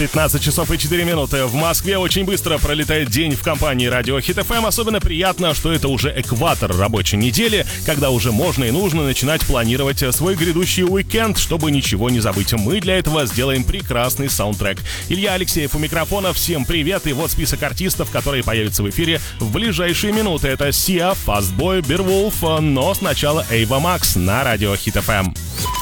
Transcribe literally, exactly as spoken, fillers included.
пятнадцать часов и четыре минуты. В Москве очень быстро пролетает день в компании Радио Хит эф эм. Особенно приятно, что это уже экватор рабочей недели, когда уже можно и нужно начинать планировать свой грядущий уикенд, чтобы ничего не забыть. Мы для этого сделаем прекрасный саундтрек. Илья Алексеев у микрофона. Всем привет. И вот список артистов, которые появятся в эфире в ближайшие минуты. Это Sia, Fastboy, Beerwulf, но сначала Ava Max на Радио Хит эф эм.